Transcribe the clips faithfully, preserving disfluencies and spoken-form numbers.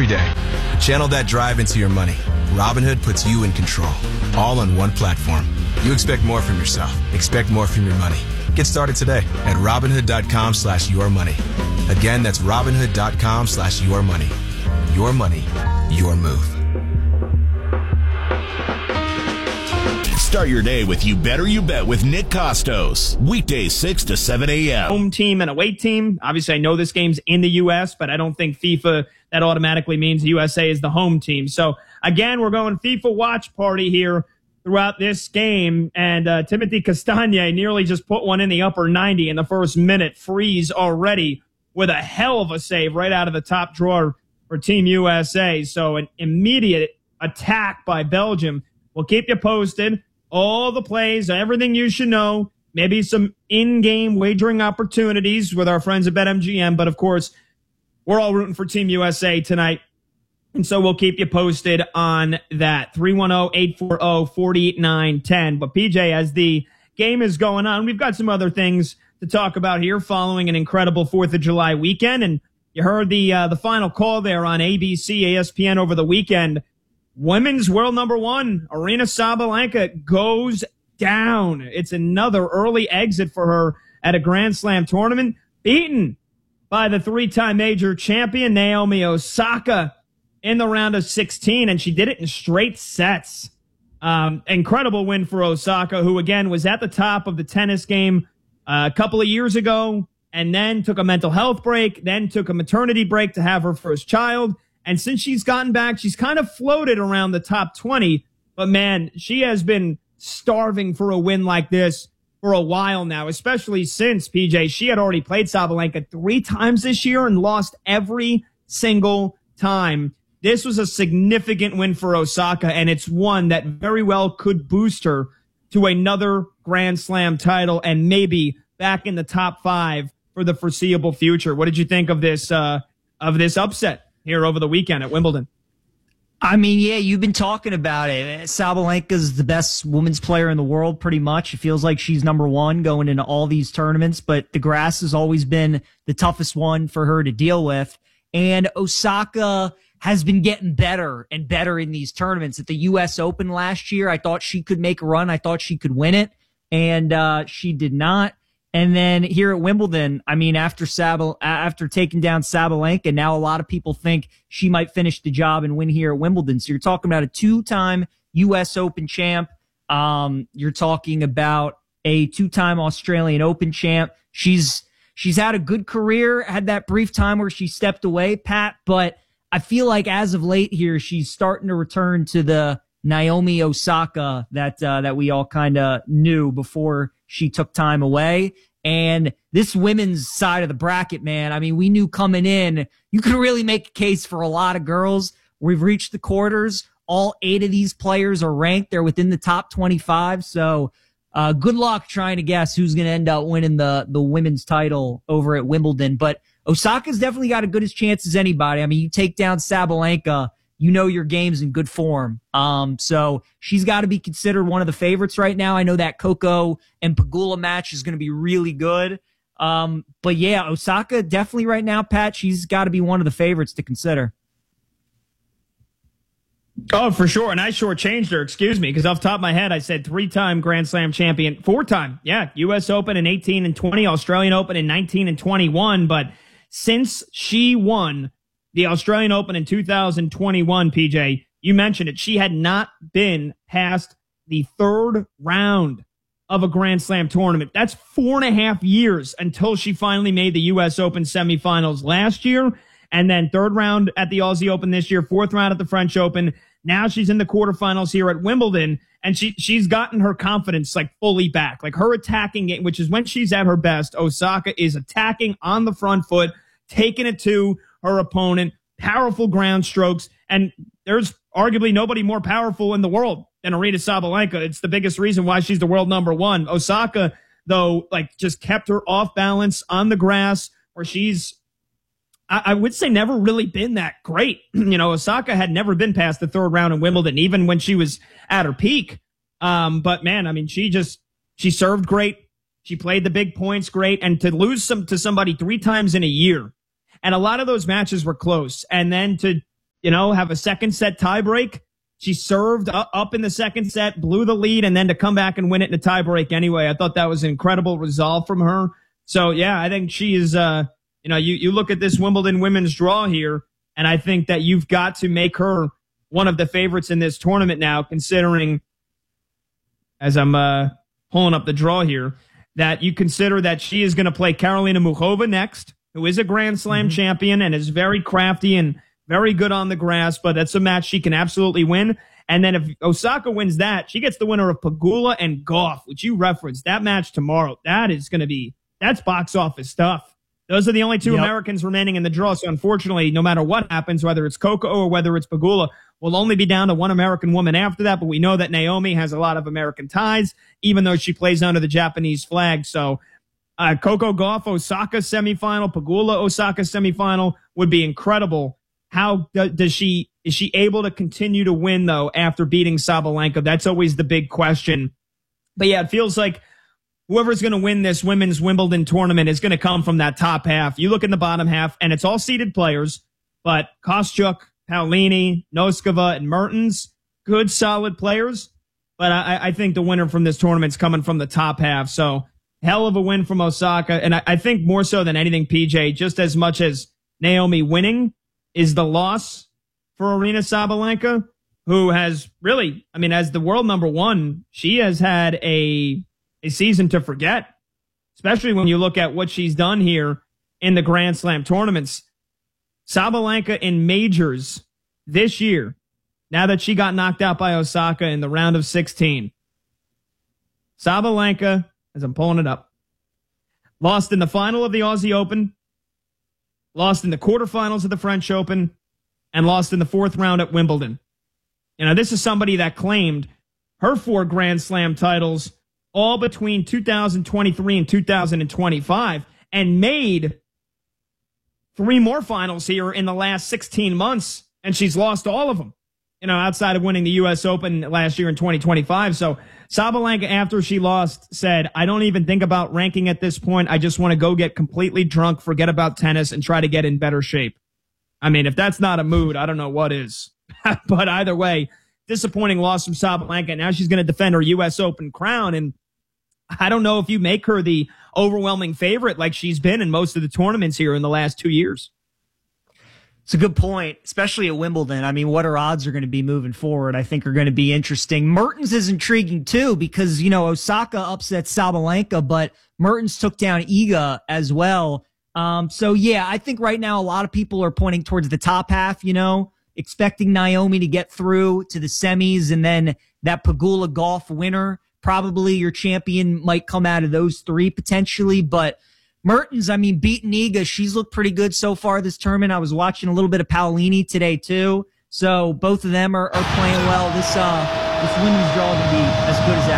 every day. Channel that drive into your money. Robinhood puts you in control, all on one platform. You expect more from yourself. Expect more from your money. Get started today at Robinhood.com slash your money. Again, that's Robinhood.com slash your money. Your money, your move. Start your day with You Better You Bet with Nick Costos. Weekdays six to seven a.m. Home team and away team. Obviously, I know this game's in the U S, but I don't think FIFA, that automatically means the U S A is the home team. So, again, we're going FIFA watch party here throughout this game. And uh, Timothy Castagne nearly just put one in the upper ninety in the first minute. Freeze already with a hell of a save right out of the top drawer for Team U S A. So an immediate attack by Belgium. We'll keep you posted. All the plays, everything you should know. Maybe some in-game wagering opportunities with our friends at BetMGM. But, of course, we're all rooting for Team U S A tonight. And so we'll keep you posted on that. three one zero, eight four zero, four nine one zero. But, P J, as the game is going on, we've got some other things to talk about here following an incredible fourth of July weekend. And you heard the uh, the final call there on A B C, A S P N over the weekend. Women's world number one, Aryna Sabalenka, goes down. It's another early exit for her at a Grand Slam tournament, beaten by the three-time major champion Naomi Osaka in the round of sixteen, and she did it in straight sets. Um, incredible win for Osaka, who, again, was at the top of the tennis game uh, a couple of years ago, and then took a mental health break, then took a maternity break to have her first child. And since she's gotten back, she's kind of floated around the top twenty. But, man, she has been starving for a win like this for a while now, especially since, P J, she had already played Sabalenka three times this year and lost every single time. This was a significant win for Osaka, and it's one that very well could boost her to another Grand Slam title and maybe back in the top five for the foreseeable future. What did you think of this uh, of this upset here over the weekend at Wimbledon? I mean, yeah, you've been talking about it. Sabalenka's the best women's player in the world, pretty much. It feels like she's number one going into all these tournaments, but the grass has always been the toughest one for her to deal with. And Osaka has been getting better and better in these tournaments. At the U S Open last year, I thought she could make a run. I thought she could win it, and uh, she did not. And then here at Wimbledon, I mean, after Sabal, after taking down Sabalenka, now a lot of people think she might finish the job and win here at Wimbledon. So you're talking about a two-time U S Open champ. Um, you're talking about a two-time Australian Open champ. She's she's had a good career, had that brief time where she stepped away, Pat, but I feel like as of late here, she's starting to return to the Naomi Osaka that uh, that we all kind of knew before she took time away. And this women's side of the bracket, man, I mean, we knew coming in, you could really make a case for a lot of girls. We've reached the quarters. All eight of these players are ranked. They're within the top twenty-five. So uh, good luck trying to guess who's going to end up winning the, the women's title over at Wimbledon. But Osaka's definitely got as good a chance as anybody. I mean, you take down Sabalenka, you know your game's in good form. Um, so she's got to be considered one of the favorites right now. I know that Coco and Pegula match is going to be really good. Um, but yeah, Osaka definitely right now, Pat, she's got to be one of the favorites to consider. Oh, for sure. And I shortchanged her, excuse me, because off the top of my head, I said three-time Grand Slam champion, four-time. Yeah, U S Open in eighteen and twenty, Australian Open in nineteen and twenty-one. But since she won the Australian Open in two thousand twenty-one, P J, you mentioned it, she had not been past the third round of a Grand Slam tournament. That's four and a half years until she finally made the U S Open semifinals last year. And then third round at the Aussie Open this year, fourth round at the French Open. Now she's in the quarterfinals here at Wimbledon, and she she's gotten her confidence like fully back. Like her attacking game, which is when she's at her best, Osaka is attacking on the front foot, taking it to her opponent, powerful ground strokes, and there's arguably nobody more powerful in the world than Aryna Sabalenka. It's the biggest reason why she's the world number one. Osaka, though, like just kept her off balance on the grass, where she's I would say never really been that great. You know, Osaka had never been past the third round in Wimbledon, even when she was at her peak. Um, but man, I mean, she just, she served great. She played the big points great. And to lose some to somebody three times in a year, and a lot of those matches were close. And then to you know, have a second set tiebreak. She served up in the second set, blew the lead, and then to come back and win it in a tiebreak anyway. I thought that was an incredible resolve from her. So, yeah, I think she is, uh, you know, you, you look at this Wimbledon women's draw here, and I think that you've got to make her one of the favorites in this tournament now, considering, as I'm uh, pulling up the draw here, that you consider that she is going to play Karolina Muchova next, who is a Grand Slam mm-hmm. champion and is very crafty and very good on the grass, but that's a match she can absolutely win. And then if Osaka wins that, she gets the winner of Pegula and Goff, which you referenced. That match tomorrow, that is going to be, that's box office stuff. Those are the only two yep. Americans remaining in the draw. So unfortunately, no matter what happens, whether it's Coco or whether it's Pegula, we'll only be down to one American woman after that. But we know that Naomi has a lot of American ties, even though she plays under the Japanese flag. So uh, Coco Gauff, Osaka semifinal, Pegula, Osaka semifinal would be incredible. How does she, is she able to continue to win, though, after beating Sabalenka? That's always the big question. But yeah, it feels like whoever's going to win this women's Wimbledon tournament is going to come from that top half. You look in the bottom half, and it's all seeded players, but Kostyuk, Paolini, Noskova, and Mertens, good, solid players. But I, I think the winner from this tournament's coming from the top half. So hell of a win from Osaka. And I, I think more so than anything, P J, just as much as Naomi winning is the loss for Aryna Sabalenka, who has really, I mean, as the world number one, she has had a a season to forget, especially when you look at what she's done here in the Grand Slam tournaments. Sabalenka in majors this year, now that she got knocked out by Osaka in the round of sixteen. Sabalenka, as I'm pulling it up, lost in the final of the Aussie Open, lost in the quarterfinals of the French Open, and lost in the fourth round at Wimbledon. You know, this is somebody that claimed her four Grand Slam titles all between two thousand twenty-three and two thousand twenty-five and made three more finals here in the last sixteen months, and she's lost all of them, you know, outside of winning the U S Open last year in twenty twenty-five. So Sabalenka, after she lost, said, I don't even think about ranking at this point. I just want to go get completely drunk, forget about tennis, and try to get in better shape. I mean, if that's not a mood, I don't know what is. But either way, disappointing loss from Sabalenka. Now she's going to defend her U S Open crown, and I don't know if you make her the overwhelming favorite like she's been in most of the tournaments here in the last two years. It's a good point, especially at Wimbledon. I mean, what her odds are going to be moving forward, I think, are going to be interesting. Mertens is intriguing, too, because, you know, Osaka upset Sabalenka, but Mertens took down Iga as well. Um, so, yeah, I think right now a lot of people are pointing towards the top half, you know, expecting Naomi to get through to the semis, and then that Pegula Gauff winner, probably your champion, might come out of those three potentially, but Mertens, I mean, beating Iga, she's looked pretty good so far this tournament. I was watching a little bit of Paolini today, too. So both of them are, are playing well. This uh, this women's draw will be as good as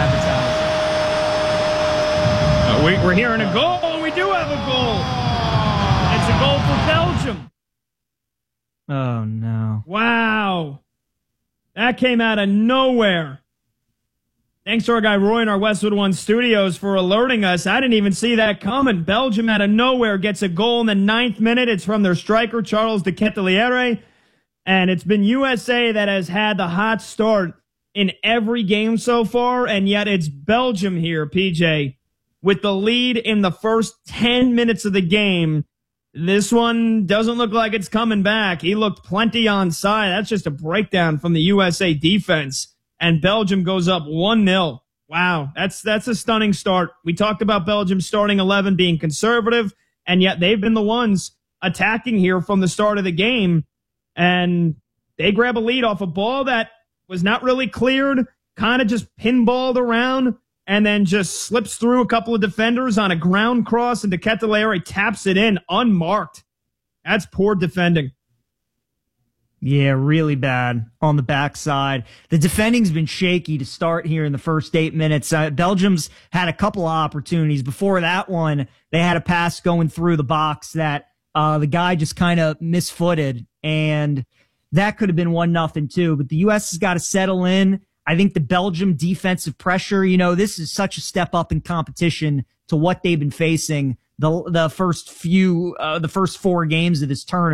advertised. Uh, we, we're hearing a goal. We do have a goal. It's a goal for Belgium. Oh, no. Wow. That came out of nowhere. Thanks to our guy Roy in our Westwood One studios for alerting us. I didn't even see that coming. Belgium out of nowhere gets a goal in the ninth minute. It's from their striker, Charles de Ketelaere. And it's been U S A that has had the hot start in every game so far. And yet it's Belgium here, P J, with the lead in the first ten minutes of the game. This one doesn't look like it's coming back. He looked plenty onside. That's just a breakdown from the U S A defense. And Belgium goes up one nil. Wow, that's that's a stunning start. We talked about Belgium's starting eleven being conservative, and yet they've been the ones attacking here from the start of the game. And they grab a lead off a ball that was not really cleared, kind of just pinballed around, and then just slips through a couple of defenders on a ground cross, and de Ketelaere taps it in unmarked. That's poor defending. Yeah, really bad on the backside. The defending's been shaky to start here in the first eight minutes. Uh, Belgium's had a couple of opportunities. Before that one, they had a pass going through the box that uh, the guy just kind of misfooted, and that could have been one nothing too. But the U S has got to settle in. I think the Belgium defensive pressure, you know, this is such a step up in competition to what they've been facing the the first few, uh, the first four games of this tournament.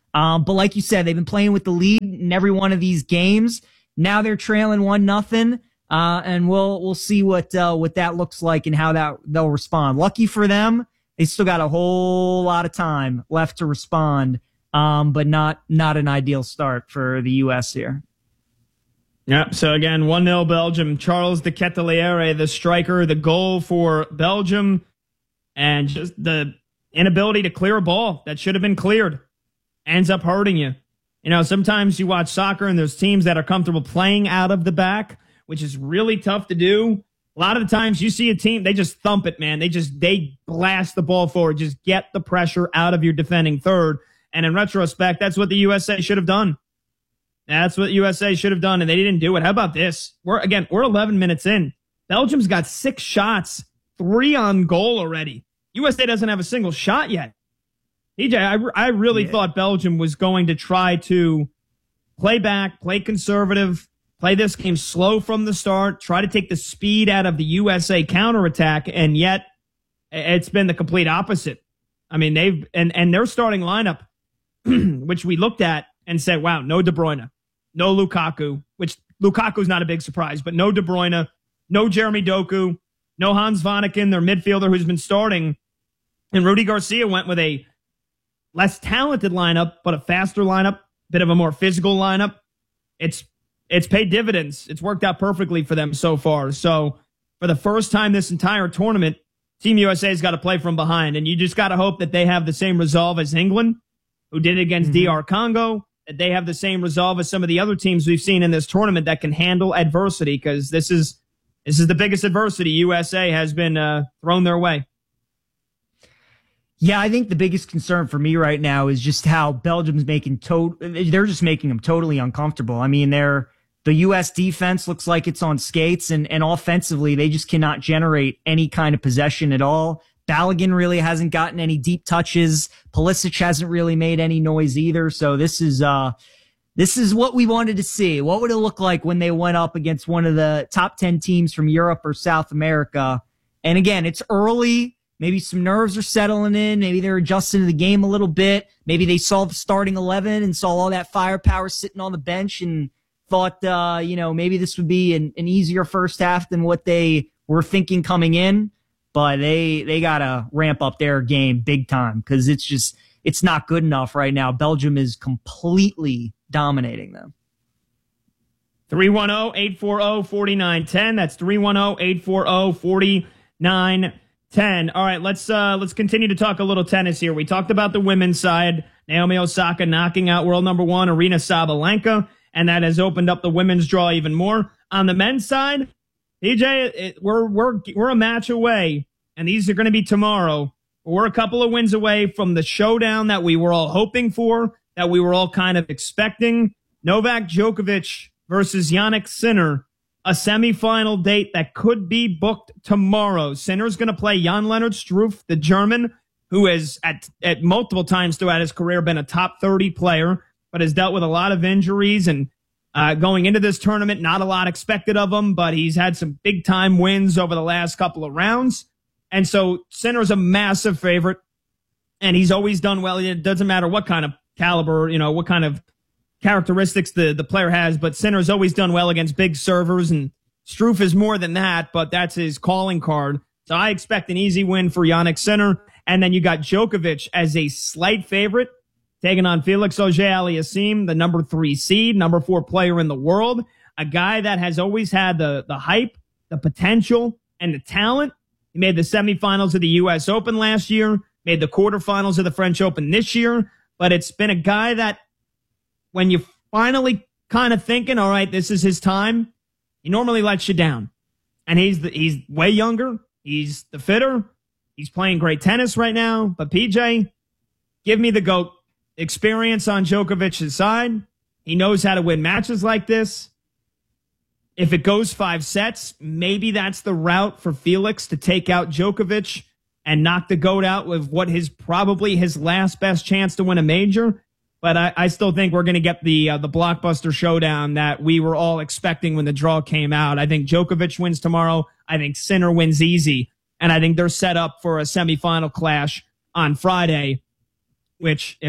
Um, but like you said, they've been playing with the lead in every one of these games. Now they're trailing one nothing, uh, and we'll we'll see what uh, what that looks like and how that they'll respond. Lucky for them, they still got a whole lot of time left to respond, um, but not not an ideal start for the U S here. Yeah, so again, one nil Belgium. Charles de Ketelaere, the striker, the goal for Belgium, and just the inability to clear a ball that should have been cleared ends up hurting you. You know, sometimes you watch soccer and there's teams that are comfortable playing out of the back, which is really tough to do. A lot of the times you see a team, they just thump it, man. They just, they blast the ball forward. Just get the pressure out of your defending third. And in retrospect, that's what the U S A should have done. That's what U S A should have done, and they didn't do it. How about this? We're again, we're eleven minutes in. Belgium's got six shots, three on goal already. U S A doesn't have a single shot yet. E J, I, I really yeah. thought Belgium was going to try to play back, play conservative, play this game slow from the start, try to take the speed out of the U S A counterattack, and yet it's been the complete opposite. I mean, they've and, and their starting lineup, which we looked at and said, wow, no De Bruyne, no Lukaku, which Lukaku's not a big surprise, but no De Bruyne, no Jeremy Doku, no Hans Vanaken, their midfielder who's been starting. And Rudy Garcia went with a less talented lineup, but a faster lineup, bit of a more physical lineup. It's it's paid dividends. It's worked out perfectly for them so far. So for the first time this entire tournament, Team U S A's got to play from behind, and you just got to hope that they have the same resolve as England, who did it against mm-hmm. D R Congo, that they have the same resolve as some of the other teams we've seen in this tournament that can handle adversity, because this is this is the biggest adversity U S A has been uh, thrown their way. Yeah, I think the biggest concern for me right now is just how Belgium's making to- they're just making them totally uncomfortable. I mean, they're the U S defense looks like it's on skates, and, and offensively, they just cannot generate any kind of possession at all. Balogun really hasn't gotten any deep touches. Pulisic hasn't really made any noise either. So this is uh, this is what we wanted to see. What would it look like when they went up against one of the top ten teams from Europe or South America? And again, it's early. Maybe some nerves are settling in. Maybe they're adjusting to the game a little bit. Maybe they saw the starting eleven and saw all that firepower sitting on the bench and thought, uh, you know, maybe this would be an, an easier first half than what they were thinking coming in. But they they got to ramp up their game big time, because it's just it's not good enough right now. Belgium is completely dominating them. three one zero, eight four zero, four nine one zero. That's three one zero, eight four zero, four nine one zero. All right, let's uh, let's continue to talk a little tennis here. We talked about the women's side. Naomi Osaka knocking out world number one Aryna Sabalenka, and that has opened up the women's draw even more. On the men's side, E J, it, we're we're we're a match away, and these are going to be tomorrow. We're a couple of wins away from the showdown that we were all hoping for, that we were all kind of expecting. Novak Djokovic versus Jannik Sinner, a semifinal date that could be booked tomorrow. Sinner's going to play Jan-Lennard Struff, the German, who has at at multiple times throughout his career been a top thirty player, but has dealt with a lot of injuries, and uh, going into this tournament, not a lot expected of him, but he's had some big-time wins over the last couple of rounds. And so Sinner's a massive favorite, and he's always done well. It doesn't matter what kind of caliber, you know, what kind of characteristics the, the player has, but Sinner's always done well against big servers, and Struff is more than that, but that's his calling card. So I expect an easy win for Jannik Sinner. And then you got Djokovic as a slight favorite, taking on Felix Auger-Aliassime, the number three seed, number four player in the world, a guy that has always had the, the hype, the potential, and the talent. He made the semifinals of the U S Open last year, made the quarterfinals of the French Open this year, but it's been a guy that when you finally kind of thinking, all right, this is his time, he normally lets you down. And he's the, he's way younger. He's the fitter. He's playing great tennis right now. But P J, give me the GOAT. Experience on Djokovic's side. He knows how to win matches like this. If it goes five sets, maybe that's the route for Felix to take out Djokovic and knock the GOAT out with what is probably his last best chance to win a major. But I, I still think we're going to get the uh, the blockbuster showdown that we were all expecting when the draw came out. I think Djokovic wins tomorrow. I think Sinner wins easy. And I think they're set up for a semifinal clash on Friday, which if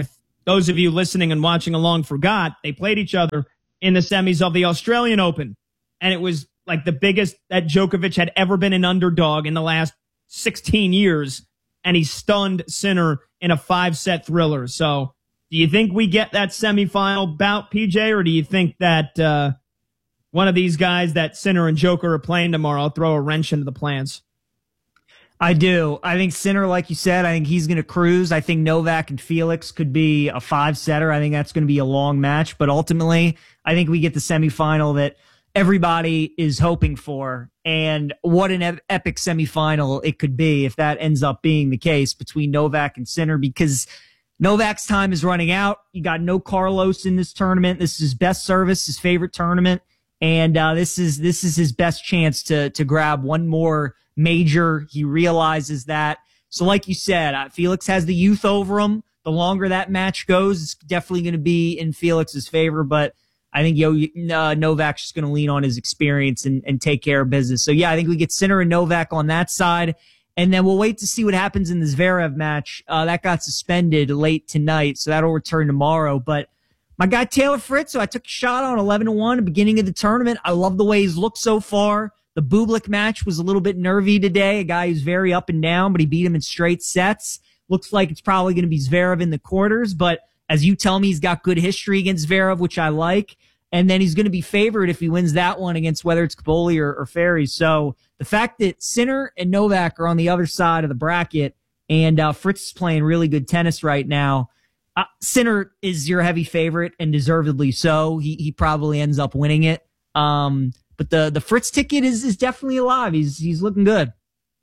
those of you listening and watching along forgot, they played each other in the semis of the Australian Open. And it was like the biggest that Djokovic had ever been an underdog in the last sixteen years. And he stunned Sinner in a five-set thriller. So do you think we get that semifinal bout, P J, or do you think that uh, one of these guys that Sinner and Joker are playing tomorrow will throw a wrench into the plans? I do. I think Sinner, like you said, I think he's going to cruise. I think Novak and Felix could be a five-setter. I think that's going to be a long match. But ultimately, I think we get the semifinal that everybody is hoping for. And what an ep- epic semifinal it could be if that ends up being the case between Novak and Sinner, because Novak's time is running out. You got no Carlos in this tournament. This is his best service, his favorite tournament. And uh, this is this is his best chance to to grab one more major. He realizes that. So like you said, uh, Felix has the youth over him. The longer that match goes, it's definitely going to be in Felix's favor. But I think Yo uh, Novak's just going to lean on his experience and, and take care of business. So yeah, I think we get Sinner and Novak on that side. And then we'll wait to see what happens in the Zverev match. Uh, that got suspended late tonight, so that'll return tomorrow. But my guy Taylor Fritz, so I took a shot on eleven to one at the beginning of the tournament. I love the way he's looked so far. The Bublik match was a little bit nervy today. A guy who's very up and down, but he beat him in straight sets. Looks like it's probably going to be Zverev in the quarters, but as you tell me, he's got good history against Zverev, which I like. And then he's going to be favored if he wins that one against whether it's Kaboli or, or Ferry. So the fact that Sinner and Novak are on the other side of the bracket and uh, Fritz is playing really good tennis right now, uh, Sinner is your heavy favorite and deservedly so. He he probably ends up winning it. Um, but the the Fritz ticket is is definitely alive. He's he's looking good.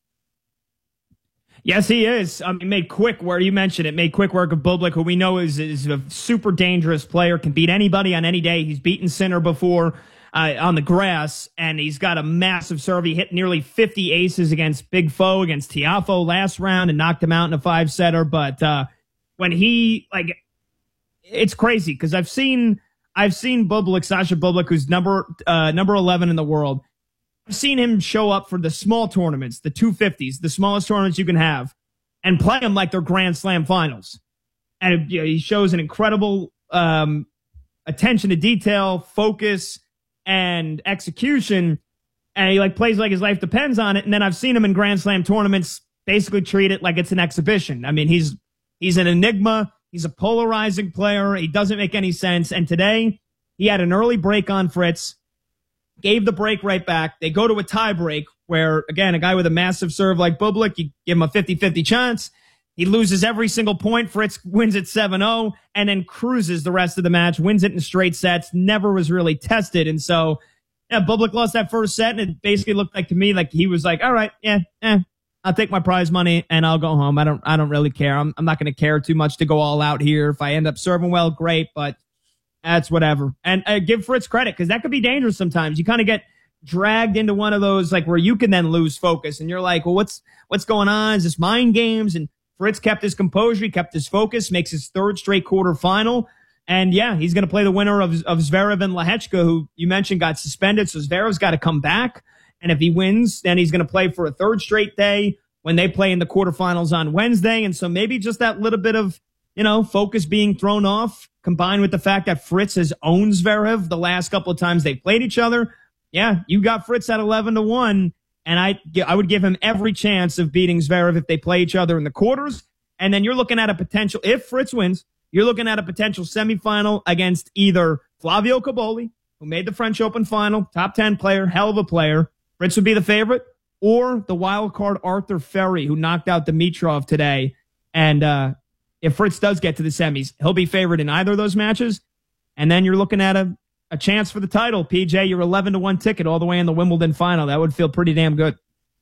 Yes, he is. I mean, made quick work. You mentioned it. Made quick work of Bublik, who we know is, is a super dangerous player, can beat anybody on any day. He's beaten Sinner before uh, on the grass, and he's got a massive serve. He hit nearly fifty aces against Big Foe, against Tiafoe last round, and knocked him out in a five-setter. But uh, when he, like, it's crazy because I've seen I've seen Bublik, Sasha Bublik, who's number uh, number eleven in the world. I've seen him show up for the small tournaments, the two fifties, the smallest tournaments you can have, and play them like they're Grand Slam finals. And it, you know, he shows an incredible um, attention to detail, focus, and execution. And he like plays like his life depends on it. And then I've seen him in Grand Slam tournaments basically treat it like it's an exhibition. I mean, he's he's an enigma. He's a polarizing player. He doesn't make any sense. And today he had an early break on Fritz. Gave the break right back. They go to a tie break where, again, a guy with a massive serve like Bublik, you give him a fifty-fifty chance. He loses every single point. Fritz wins it seven oh and then cruises the rest of the match, wins it in straight sets, never was really tested. And so, yeah, Bublik lost that first set, and it basically looked like to me like he was like, all right, yeah, eh, I'll take my prize money and I'll go home. I don't, I don't really care. I'm, I'm not going to care too much to go all out here. If I end up serving well, great, but that's whatever. And uh, give Fritz credit because that could be dangerous sometimes. You kind of get dragged into one of those like where you can then lose focus and you're like, well, what's what's going on? Is this mind games? And Fritz kept his composure. He kept his focus, makes his third straight quarterfinal. And yeah, he's going to play the winner of, of Zverev and Lehechka, who you mentioned got suspended. So Zverev's got to come back. And if he wins, then he's going to play for a third straight day when they play in the quarterfinals on Wednesday. And so maybe just that little bit of, you know, focus being thrown off, combined with the fact that Fritz has owned Zverev the last couple of times they played each other. Yeah, you got Fritz at eleven to one, and I, I would give him every chance of beating Zverev if they play each other in the quarters. And then you're looking at a potential, if Fritz wins, you're looking at a potential semifinal against either Flavio Caboli, who made the French Open final, top ten player, hell of a player. Fritz would be the favorite, or the wild card Arthur Ferry, who knocked out Dimitrov today. And, uh, if Fritz does get to the semis, he'll be favored in either of those matches. And then you're looking at a, a chance for the title. P J, you're eleven to one ticket all the way in the Wimbledon final. That would feel pretty damn good.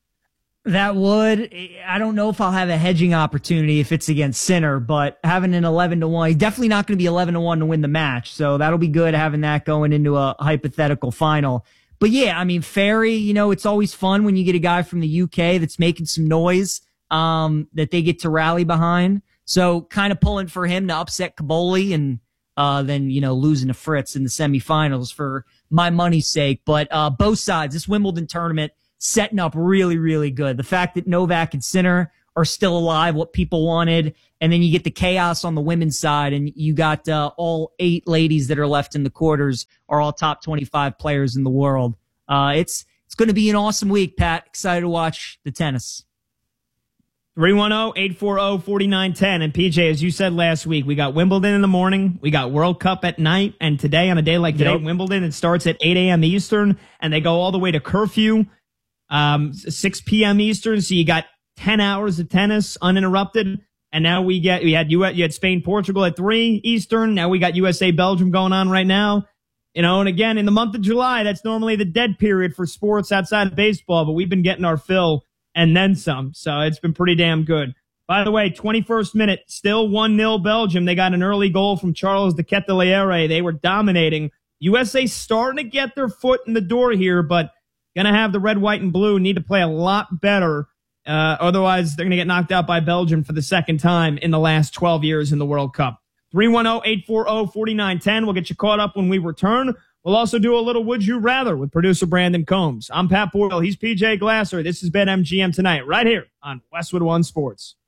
That would. I don't know if I'll have a hedging opportunity if it's against Sinner, but having an eleven to one, he's definitely not going to be eleven to one to win the match. So that'll be good having that going into a hypothetical final. But yeah, I mean, Ferry, you know, it's always fun when you get a guy from the U K that's making some noise um, that they get to rally behind. So kind of pulling for him to upset Caboli and uh, then, you know, losing to Fritz in the semifinals for my money's sake. But uh, both sides, this Wimbledon tournament setting up really, really good. The fact that Novak and Sinner are still alive, what people wanted. And then you get the chaos on the women's side, and you got uh, all eight ladies that are left in the quarters are all top twenty-five players in the world. Uh, it's it's going to be an awesome week, Pat. Excited to watch the tennis. three one zero, eight four zero, four nine one zero. And P J, as you said last week, we got Wimbledon in the morning, we got World Cup at night, and today, on a day like today, yep. Wimbledon, it starts at eight a.m. Eastern, and they go all the way to curfew, um, six p.m. Eastern, so you got ten hours of tennis uninterrupted. And now we get, we had, you had, you had Spain, Portugal at three Eastern. Now we got U S A, Belgium going on right now. You know, and again, in the month of July, that's normally the dead period for sports outside of baseball, but we've been getting our fill and then some. So it's been pretty damn good. By the way, twenty-first minute, still one nil Belgium. They got an early goal from Charles de Ketelaere. They were dominating. U S A starting to get their foot in the door here, but going to have the red, white, and blue need to play a lot better. Uh, otherwise, they're going to get knocked out by Belgium for the second time in the last twelve years in the World Cup. three one zero, eight four zero, four nine one zero. We'll get you caught up when we return. We'll also do a little Would You Rather with producer Brandon Combs. I'm Pat Boyle. He's P J Glasser. This has been M G M Tonight, right here on Westwood One Sports.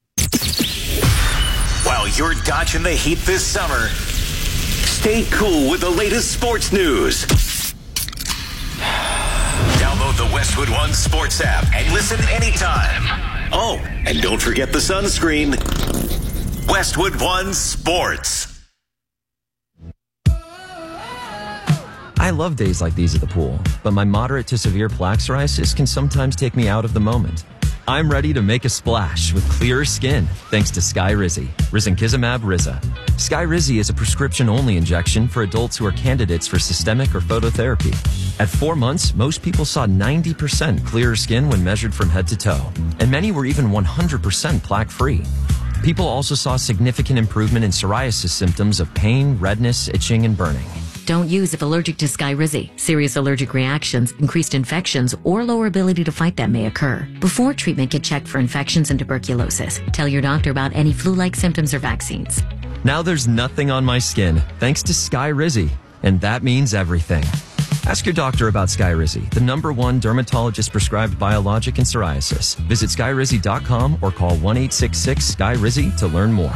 While you're dodging the heat this summer, stay cool with the latest sports news. Download the Westwood One Sports app and listen anytime. Oh, and don't forget the sunscreen. Westwood One Sports. I love days like these at the pool, but my moderate to severe plaque psoriasis can sometimes take me out of the moment. I'm ready to make a splash with clearer skin thanks to Skyrizi, risankizumab Riza. Skyrizi is a prescription-only injection for adults who are candidates for systemic or phototherapy. At four months, most people saw ninety percent clearer skin when measured from head to toe, and many were even one hundred percent plaque-free. People also saw significant improvement in psoriasis symptoms of pain, redness, itching, and burning. Don't use if allergic to Skyrizi. Serious allergic reactions, increased infections, or lower ability to fight them may occur. Before treatment, get checked for infections and tuberculosis. Tell your doctor about any flu-like symptoms or vaccines. Now there's nothing on my skin thanks to Skyrizi, and that means everything. Ask your doctor about Skyrizi, the number one dermatologist-prescribed biologic in psoriasis. Visit skyrizi dot com or call one eight six six, S K Y R I Z I to learn more.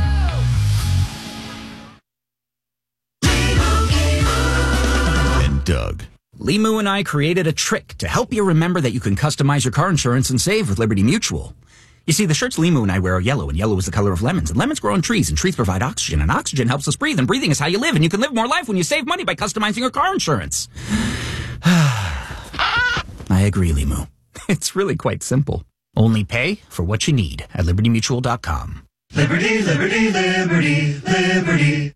Doug. Limu and I created a trick to help you remember that you can customize your car insurance and save with Liberty Mutual. You see, the shirts Limu and I wear are yellow, and yellow is the color of lemons, and lemons grow on trees, and trees provide oxygen, and oxygen helps us breathe, and breathing is how you live, and you can live more life when you save money by customizing your car insurance. I agree, Limu. It's really quite simple. Only pay for what you need at liberty mutual dot com. Liberty, liberty, liberty, liberty.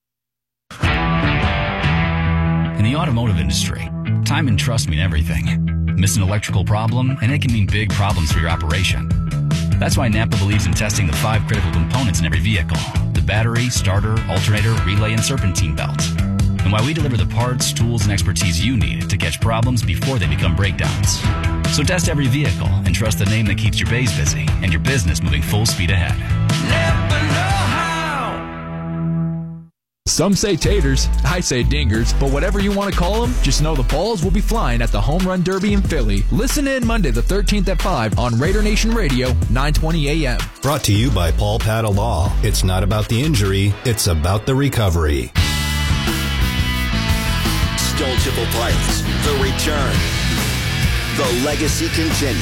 In the automotive industry, time and trust mean everything. Miss an electrical problem, and it can mean big problems for your operation. That's why Napa believes in testing the five critical components in every vehicle: the battery, starter, alternator, relay, and serpentine belt. And why we deliver the parts, tools, and expertise you need to catch problems before they become breakdowns. So test every vehicle and trust the name that keeps your bays busy and your business moving full speed ahead. Napa know-how. Some say taters, I say dingers, but whatever you want to call them, just know the balls will be flying at the Home Run Derby in Philly. Listen in Monday the thirteenth at five on Raider Nation Radio, nine twenty a.m. Brought to you by Paul Patta Law. It's not about the injury, it's about the recovery. Stone Temple Pilots, the return. The legacy continues.